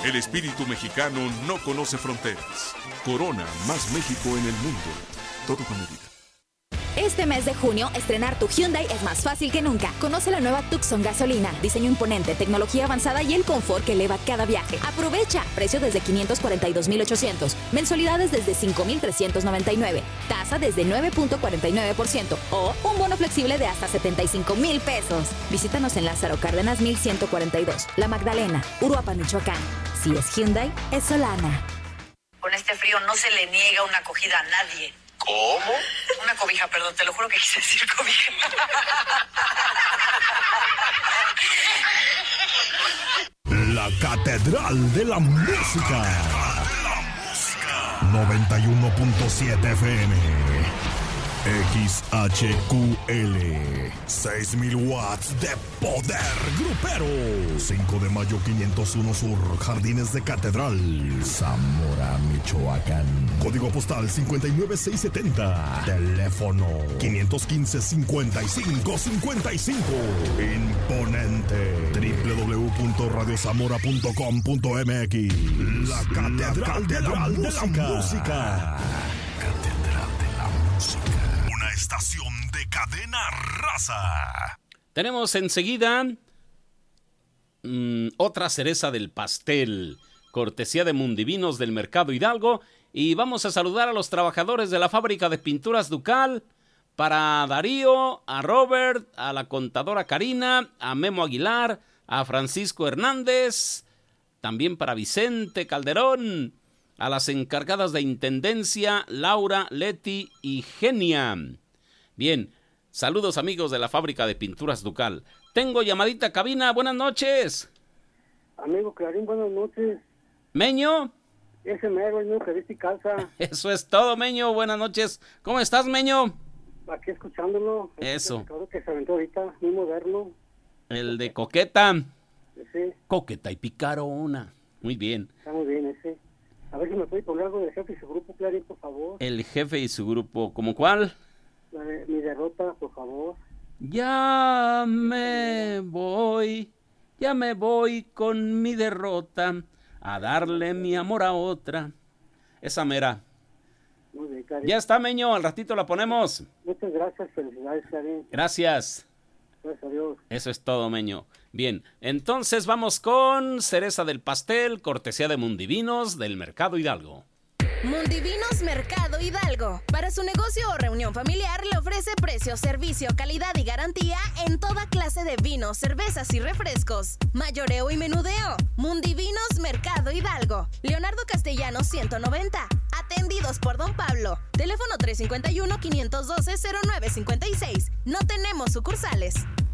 El espíritu mexicano no conoce fronteras. Corona, más México en el mundo. Todo con medida. Este mes de junio, estrenar tu Hyundai es más fácil que nunca. Conoce la nueva Tucson gasolina, diseño imponente, tecnología avanzada y el confort que eleva cada viaje. Aprovecha, precio desde $542,800, mensualidades desde $5,399, tasa desde 9.49% o un bono flexible de hasta $75,000 pesos. Visítanos en Lázaro Cárdenas 1142, La Magdalena, Uruapan, Michoacán. Si es Hyundai, es Solana. Con este frío no se le niega una acogida a nadie. ¿Cómo? Una cobija, perdón, te lo juro que quise decir cobija. La Catedral de la Música. 91.7 FM. XHQL. 6,000 watts de poder grupero. 5 de mayo 501 Sur, Jardines de Catedral, Zamora, Michoacán. Código postal 59670. Teléfono 515-5555. Imponente. www.radiozamora.com.mx. La Catedral de la Música. Catedral de la Música. Una estación de cadena raza. Tenemos enseguida otra cereza del pastel, cortesía de Mundivinos del Mercado Hidalgo. Y vamos a saludar a los trabajadores de la fábrica de pinturas Ducal. Para Darío, a Robert, a la contadora Karina, a Memo Aguilar, a Francisco Hernández, también para Vicente Calderón, a las encargadas de Intendencia, Laura, Leti y Genia. Bien, saludos amigos de la fábrica de pinturas Ducal. Tengo llamadita cabina, buenas noches. Amigo Clarín, buenas noches. Meño. Ese mero, el que viste y calza. Eso es todo, Meño, buenas noches. ¿Cómo estás, Meño? Aquí escuchándolo. Eso. Claro que se aventó ahorita, muy moderno. El de Coqueta. Sí. Coqueta y picarona. Muy bien. Está muy bien ese. A ver si me puede poner algo del jefe y su grupo, Clarín, por favor. El jefe y su grupo, ¿cómo cuál? Mi derrota, por favor. Ya me voy con mi derrota a darle mi amor a otra. Esa mera. Muy bien, Clarín. Ya está, Meño, al ratito la ponemos. Muchas gracias, felicidades, Clarín. Gracias. Gracias a Dios. Eso es todo, Meño. Bien, entonces vamos con cereza del pastel, cortesía de Mundivinos del Mercado Hidalgo. Mundivinos Mercado Hidalgo. Para su negocio o reunión familiar le ofrece precio, servicio, calidad y garantía en toda clase de vinos, cervezas y refrescos. Mayoreo y menudeo. Mundivinos Mercado Hidalgo. Leonardo Castellanos 190. Atendidos por Don Pablo. Teléfono 351-512-0956. No tenemos sucursales.